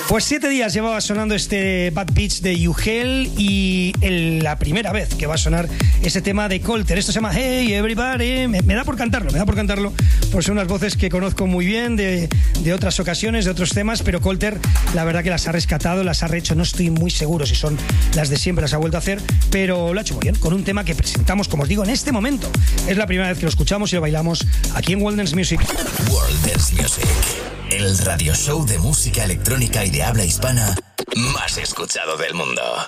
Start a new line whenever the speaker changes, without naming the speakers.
Pues 7 días llevaba sonando este Bad Beach de Ugel y la primera vez que va a sonar ese tema de Colter. Esto se llama Hey Everybody. Me da por cantarlo, por ser unas voces que conozco muy bien de otras ocasiones, de otros temas, pero Colter la verdad que las ha rescatado, las ha rehecho. No estoy muy seguro si son las de siempre, las ha vuelto a hacer, pero lo ha hecho muy bien, con un tema que presentamos, como os digo, en este momento. Es la primera vez que lo escuchamos y lo bailamos aquí en World Dance Music.
World Dance Music, el radio show de música electrónica y de habla hispana más escuchado del mundo.